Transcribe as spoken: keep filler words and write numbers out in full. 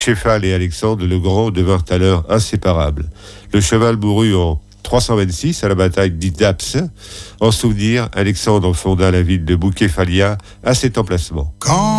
Bucéphale et Alexandre le Grand devinrent alors inséparables. Le cheval mourut en trois cent vingt-six à la bataille d'Idaps. En souvenir, Alexandre fonda la ville de Bucephalia à cet emplacement. Quand